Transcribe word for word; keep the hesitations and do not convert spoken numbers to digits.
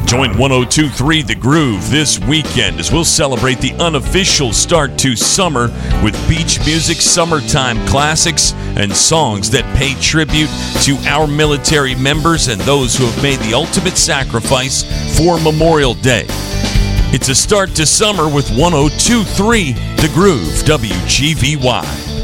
Join one oh two point three The Groove this weekend as we'll celebrate the unofficial start to summer with beach music, summertime classics, and songs that pay tribute to our military members and those who have made the ultimate sacrifice for Memorial Day. It's a start to summer with one oh two point three The Groove, W G V Y.